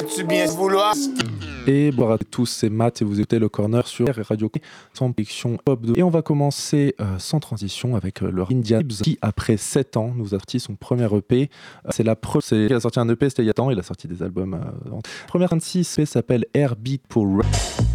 Tu bien vouloir. Et bonjour à tous, c'est Matt et vous écoutez Le Corner sur Radio sans fiction pop 2. Et on va commencer sans transition avec le Indian qui, après 7 ans, nous a sorti son premier EP. Il a sorti un EP, c'était il y a temps, il a sorti des albums. Première 26 s'appelle Air Beat pour Rap.